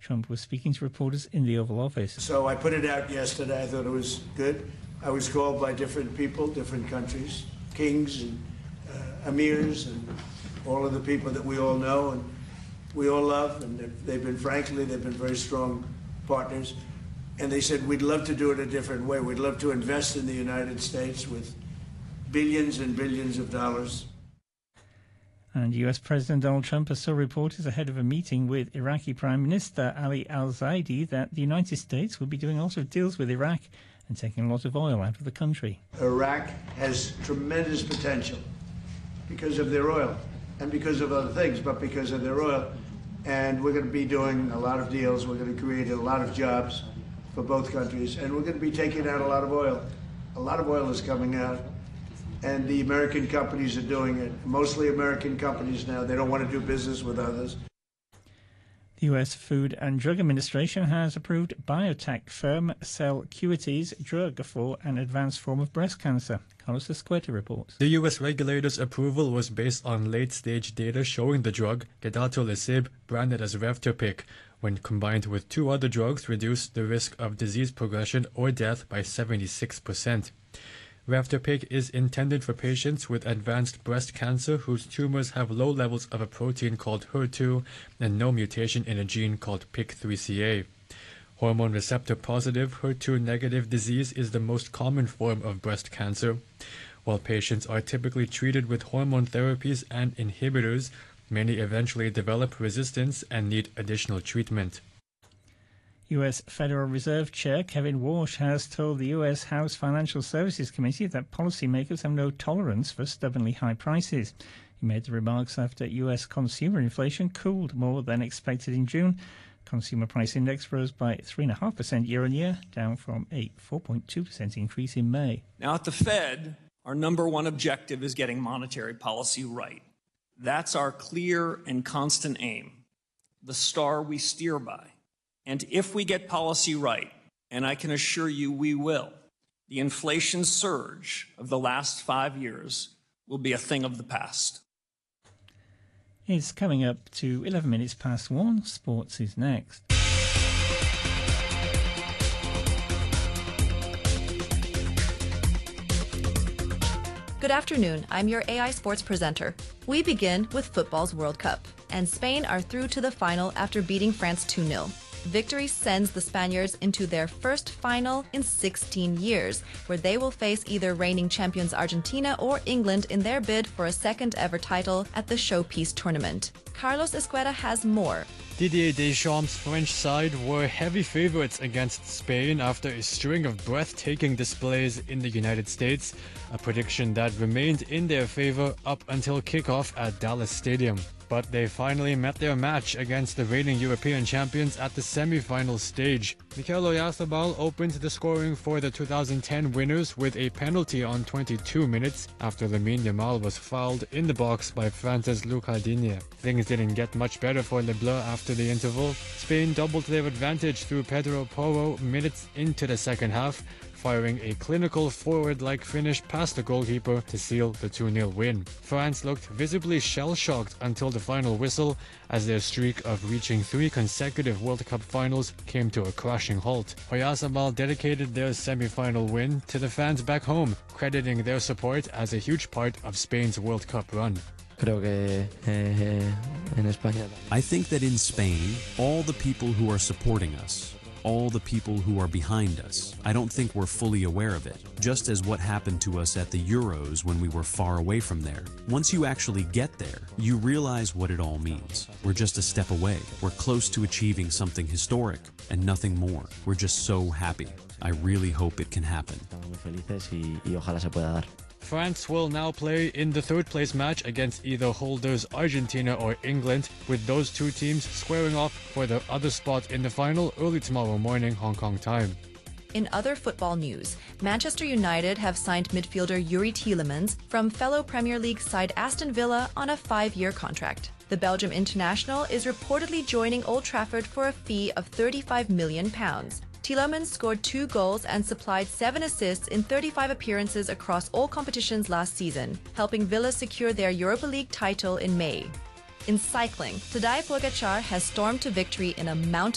Trump was speaking to reporters in the Oval Office. So I put it out yesterday. I thought it was good. I was called by different people, different countries, kings and emirs and all of the people that we all know and we all love. And they've been very strong partners. And they said, we'd love to do it a different way. We'd love to invest in the United States with billions and billions of dollars. And US President Donald Trump has told reporters ahead of a meeting with Iraqi Prime Minister Ali al-Zaidi that the United States will be doing a lot of deals with Iraq and taking a lot of oil out of the country. Iraq has tremendous potential because of their oil and because of other things, but because of their oil. And we're going to be doing a lot of deals. We're going to create a lot of jobs for both countries, and we're going to be taking out a lot of oil. A lot of oil is coming out, and the American companies are doing it. Mostly American companies now. They don't want to do business with others. The US Food and Drug Administration has approved biotech firm Celcuity's drug for an advanced form of breast cancer. Carlos Escueta reports. The US regulator's approval was based on late-stage data showing the drug, gedatolisib, branded as Revtopic, when combined with two other drugs, reduced the risk of disease progression or death by 76%. Revtopic is intended for patients with advanced breast cancer whose tumors have low levels of a protein called HER2 and no mutation in a gene called PIK3CA. Hormone receptor positive HER2 negative disease is the most common form of breast cancer. While patients are typically treated with hormone therapies and inhibitors, many eventually develop resistance and need additional treatment. U.S. Federal Reserve Chair Kevin Warsh has told the U.S. House Financial Services Committee that policymakers have no tolerance for stubbornly high prices. He made the remarks after U.S. consumer inflation cooled more than expected in June. Consumer price index rose by 3.5% year-on-year, down from a 4.2% increase in May. Now at the Fed, our number one objective is getting monetary policy right. That's our clear and constant aim, the star we steer by. And if we get policy right, and I can assure you we will, the inflation surge of the last 5 years will be a thing of the past. It's coming up to 11 minutes past 1. Sports is next. Good afternoon, I'm your AI Sports presenter. We begin with football's World Cup, and Spain are through to the final after beating France 2-0. Victory sends the Spaniards into their first final in 16 years, where they will face either reigning champions Argentina or England in their bid for a second ever title at the Showpiece tournament. Carlos Escueta has more. Didier Deschamps' French side were heavy favorites against Spain after a string of breathtaking displays in the United States, a prediction that remained in their favor up until kickoff at Dallas Stadium. But they finally met their match against the reigning European champions at the semi-final stage. Mikel Oyarzabal opened the scoring for the 2010 winners with a penalty on 22 minutes after Lamine Yamal was fouled in the box by France's Lucas Digne. Things didn't get much better for Les Bleus after the interval. Spain doubled their advantage through Pedro Porro minutes into the second half, firing a clinical forward-like finish past the goalkeeper to seal the 2-0 win. France looked visibly shell-shocked until the final whistle, as their streak of reaching 3 consecutive World Cup finals came to a crashing halt. Oyarzabal dedicated their semi-final win to the fans back home, crediting their support as a huge part of Spain's World Cup run. I think that in Spain, all the people who are supporting us, all the people who are behind us, I don't think we're fully aware of it, just as what happened to us at the Euros when we were far away from there. Once you actually get there, you realize what it all means. We're just a step away. We're close to achieving something historic and nothing more. We're just so happy. I really hope it can happen. France will now play in the third-place match against either holders Argentina or England, with those two teams squaring off for the other spot in the final early tomorrow morning Hong Kong time. In other football news, Manchester United have signed midfielder Yuri Tielemans from fellow Premier League side Aston Villa on a 5-year contract. The Belgium international is reportedly joining Old Trafford for a fee of £35 million. Tielemans scored 2 goals and supplied 7 assists in 35 appearances across all competitions last season, helping Villa secure their Europa League title in May. In cycling, Tadej Pogačar has stormed to victory in a mountain